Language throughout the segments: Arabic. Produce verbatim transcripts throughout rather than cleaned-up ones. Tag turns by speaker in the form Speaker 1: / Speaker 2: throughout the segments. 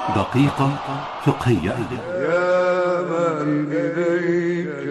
Speaker 1: دقيقة فقهية.
Speaker 2: يا من إليك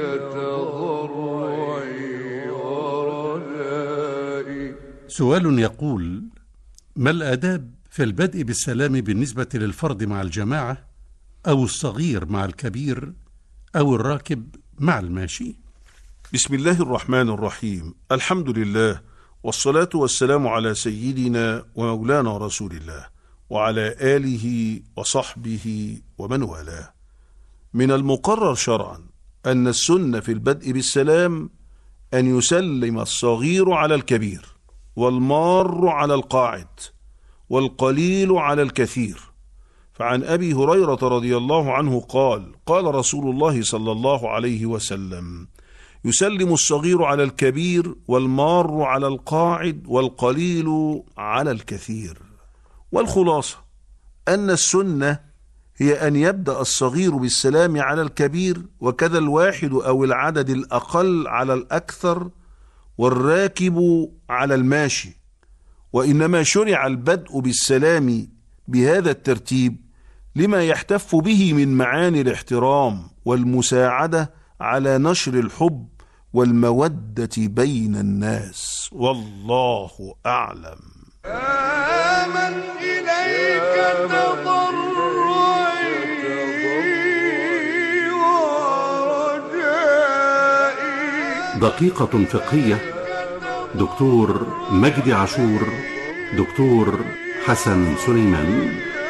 Speaker 2: تضرعي ورجائي.
Speaker 1: سؤال يقول: ما الآداب في البدء بالسلام بالنسبة للفرد مع الجماعة، أو الصغير مع الكبير، أو الراكب مع الماشي؟
Speaker 3: بسم الله الرحمن الرحيم. الحمد لله، والصلاة والسلام على سيدنا ومولانا رسول الله وعلى آله وصحبه ومن والاه. من المقرر شرعا أن السنة في البدء بالسلام أن يسلم الصغير على الكبير، والمار على القاعد، والقليل على الكثير. فعن أبي هريرة رضي الله عنه قال: قال رسول الله صلى الله عليه وسلم: يسلم الصغير على الكبير، والمار على القاعد، والقليل على الكثير. والخلاصة أن السنة هي أن يبدأ الصغير بالسلام على الكبير، وكذا الواحد أو العدد الأقل على الأكثر، والراكب على الماشي. وإنما شرع البدء بالسلام بهذا الترتيب لما يحتف به من معاني الاحترام والمساعدة على نشر الحب والمودة بين الناس، والله أعلم.
Speaker 2: آمن إليك تضرعي ورجائي.
Speaker 1: دقيقة فقهية. دكتور مجدي عاشور، دكتور حسن سليمان.